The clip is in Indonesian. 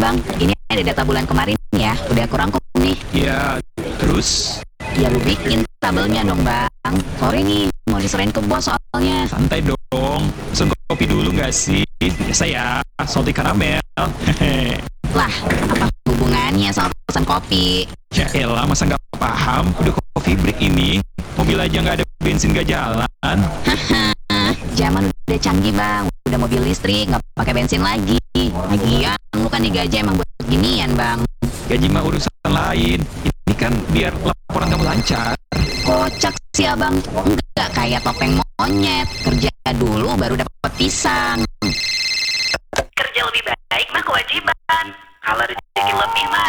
bang, ini ada data bulan kemarin ya, udah aku rangkum nih. Ya, terus? Ya lu bikin tabelnya dong bang. Sore nih, mau diserahin ke bos soalnya. Santai dong, pesen kopi dulu nggak sih? Biasa ya, salty karamel. Hehe. Lah, apa hubungannya sama pesan kopi? Ya elah, masa nggak paham? Udah coffee break ini, mobil aja nggak ada bensin nggak jalan. Zaman udah canggih bang, udah mobil listrik, nggak pakai bensin lagi. Lagian lu kan digaji emang buat ginian bang. Gaji mah urusan lain. Ini kan biar laporan kamu lancar. Kocak sih abang, nggak kayak topeng monyet. Kerja dulu baru dapat pisang. Kerja lebih baik mah kewajiban. Kalau rezeki lebih mah